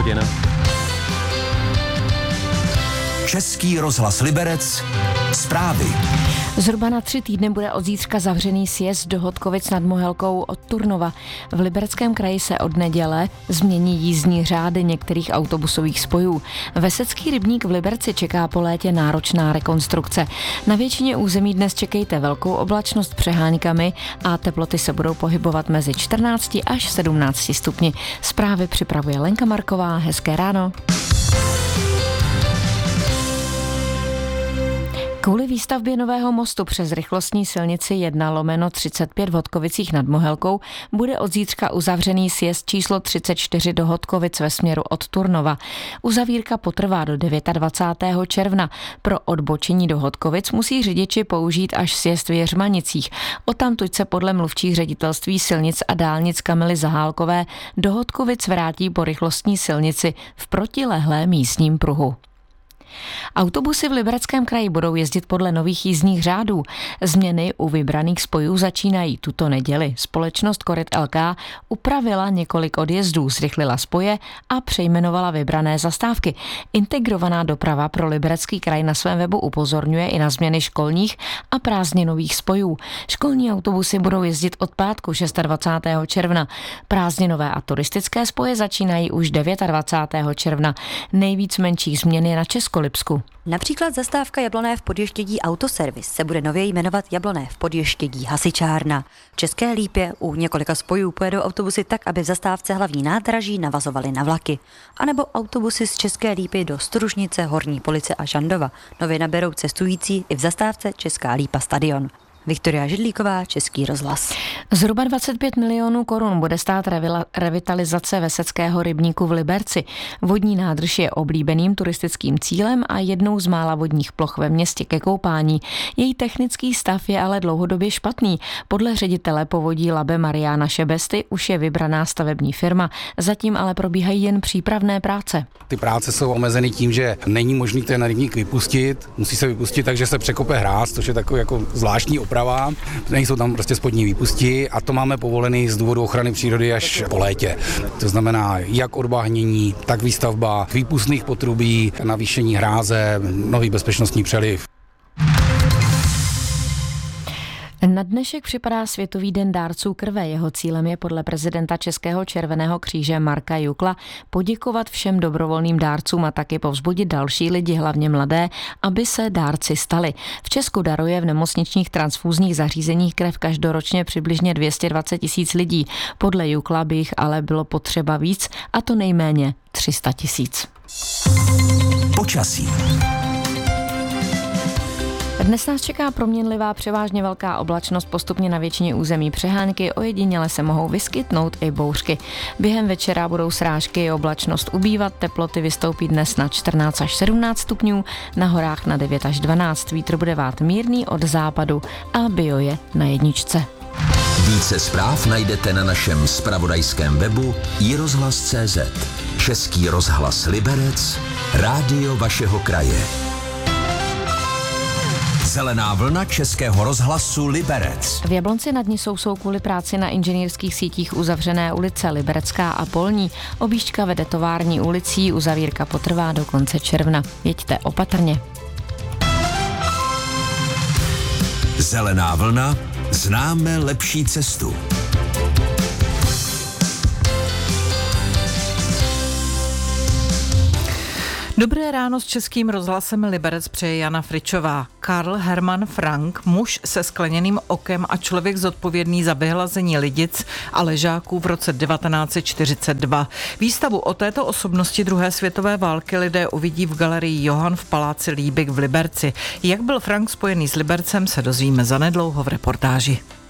hodin. Český rozhlas Liberec. Zprávy. Zhruba na 3 týdny bude od zítřka zavřený sjezd do Hodkovic nad Mohelkou od Turnova. V Libereckém kraji se od neděle změní jízdní řády některých autobusových spojů. Vesecký rybník v Liberci čeká po létě náročná rekonstrukce. Na většině území dnes čekejte velkou oblačnost přeháňkami a teploty se budou pohybovat mezi 14 až 17 stupni. Zprávy připravuje Lenka Marková. Hezké ráno. Kvůli výstavbě nového mostu přes rychlostní silnici 1/35 v Hodkovicích nad Mohelkou bude od zítřka uzavřený sjezd číslo 34 do Hodkovic ve směru od Turnova. Uzavírka potrvá do 29. června. Pro odbočení do Hodkovic musí řidiči použít až sjezd v Jeřmanicích. Odtamtud se podle mluvčí ředitelství silnic a dálnic Kamily Zahálkové do Hodkovic vrátí po rychlostní silnici v protilehlém místním pruhu. Autobusy v Libereckém kraji budou jezdit podle nových jízdních řádů. Změny u vybraných spojů začínají tuto neděli. Společnost Korit LK upravila několik odjezdů, zrychlila spoje a přejmenovala vybrané zastávky. Integrovaná doprava pro Liberecký kraj na svém webu upozorňuje i na změny školních a prázdninových spojů. Školní autobusy budou jezdit od pátku 26. června. Prázdninové a turistické spoje začínají už 29. června. Nejvíc menších změn je na Českolipsku. Například zastávka Jabloné v Podještědí Autoservis se bude nově jmenovat Jabloné v Podještědí Hasičárna. V České Lípě u několika spojů pojedou autobusy tak, aby v zastávce hlavní nádraží navazovaly na vlaky. A nebo autobusy z České Lípy do Stružnice, Horní Police a Žandova nově naberou cestující i v zastávce Česká Lípa Stadion. Viktoria Židlíková, Český rozhlas. Zhruba 25 milionů korun bude stát revitalizace Veseckého rybníku v Liberci. Vodní nádrž je oblíbeným turistickým cílem a jednou z mála vodních ploch ve městě ke koupání. Její technický stav je ale dlouhodobě špatný. Podle ředitele povodí Labe Mariána Šebesty už je vybraná stavební firma. Zatím ale probíhají jen přípravné práce. Ty práce jsou omezeny tím, že není možný ten rybník vypustit. Musí se vypustit tak, že se překope hráz, což je takový jako zvláštní oprava. Nejsou tam prostě spodní výpusti a to máme povolený z důvodu ochrany přírody až po létě. To znamená jak odbahnění, tak výstavba výpustných potrubí, navýšení hráze, nový bezpečnostní přeliv. Na dnešek připadá Světový den dárců krve. Jeho cílem je podle prezidenta Českého červeného kříže Marka Jukla poděkovat všem dobrovolným dárcům a taky povzbudit další lidi, hlavně mladé, aby se dárci stali. V Česku daruje v nemocničních transfúzních zařízeních krev každoročně přibližně 220 000 lidí. Podle Jukla by jich ale bylo potřeba víc, a to nejméně 300 000. Počasí. Dnes nás čeká proměnlivá převážně velká oblačnost, postupně na většině území přehánky, ojediněle se mohou vyskytnout i bouřky. Během večera budou srážky, oblačnost ubývat, teploty vystoupí dnes na 14 až 17 stupňů, na horách na 9 až 12, vítr bude vát mírný od západu a bio je na 1. Více zpráv najdete na našem zpravodajském webu iRozhlas.cz. Český rozhlas Liberec, rádio vašeho kraje. Zelená vlna Českého rozhlasu Liberec. V Jablonci nad Nisou jsou kvůli práci na inženýrských sítích uzavřené ulice Liberecká a Polní. Objížďka vede Tovární ulicí, uzavírka potrvá do konce června. Jeďte opatrně. Zelená vlna, známe lepší cestu. Dobré ráno s Českým rozhlasem Liberec přeje Jana Fričová. Karl Hermann Frank, muž se skleněným okem a člověk zodpovědný za vyhlazení lidic a ležáků v roce 1942. Výstavu o této osobnosti druhé světové války lidé uvidí v galerii Johann v paláci Liebig v Liberci. Jak byl Frank spojený s Libercem, se dozvíme zanedlouho v reportáži.